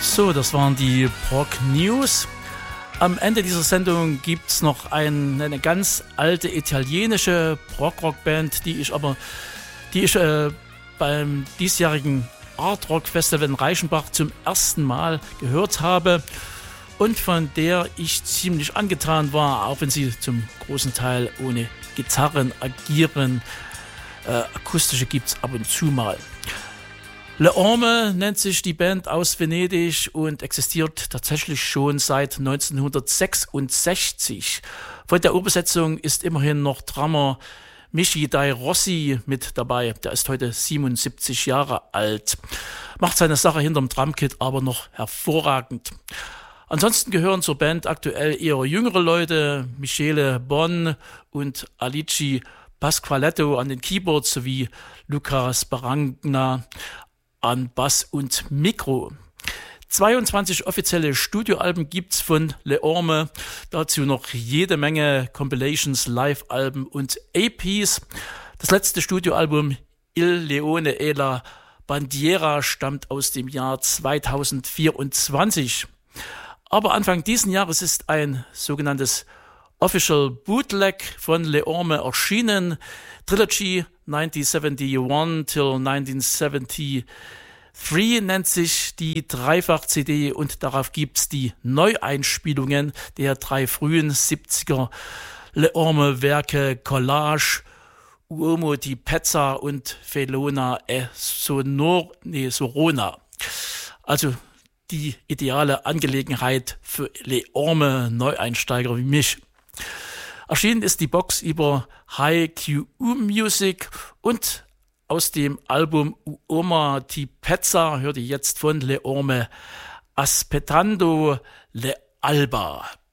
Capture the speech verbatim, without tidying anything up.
So, das waren die Prog News. Am Ende dieser Sendung gibt es noch ein, eine ganz alte italienische Prog-Rock-Band, die ich aber die ich äh, beim diesjährigen Art Rock Festival in Reichenbach zum ersten Mal gehört habe und von der ich ziemlich angetan war, auch wenn sie zum großen Teil ohne Gitarren agieren. Äh, akustische gibt es ab und zu mal. Le Orme nennt sich die Band aus Venedig und existiert tatsächlich schon seit neunzehnhundertsechsundsechzig. Von der Urbesetzung ist immerhin noch Drummer Michi Dai Rossi mit dabei. Der ist heute siebenundsiebzig Jahre alt. Macht seine Sache hinterm Drumkit aber noch hervorragend. Ansonsten gehören zur Band aktuell eher jüngere Leute, Michele Bon und Alici Pasqualetto an den Keyboards sowie Luca Sparagna an Bass und Mikro. zweiundzwanzig offizielle Studioalben gibt's von Le Orme, dazu noch jede Menge Compilations, Live-Alben und A Ps. Das letzte Studioalbum Il Leone e la Bandiera stammt aus dem Jahr zweitausendvierundzwanzig. Aber Anfang diesen Jahres ist ein sogenanntes Official Bootleg von Le Orme erschienen. Trilogy neunzehnhunderteinundsiebzig till neunzehnhundertthree nennt sich die Dreifach-C D und darauf gibt's die Neueinspielungen der drei frühen siebziger Le Orme-Werke Collage, Uomo di Pezza und Felona e Sonor, nee, Sorona. Also die ideale Angelegenheit für Le Orme Neueinsteiger wie mich. Erschienen ist die Box über High Q U Music und aus dem Album Uomo di Pezza hört ihr jetzt von Le Orme Aspettando le Alba.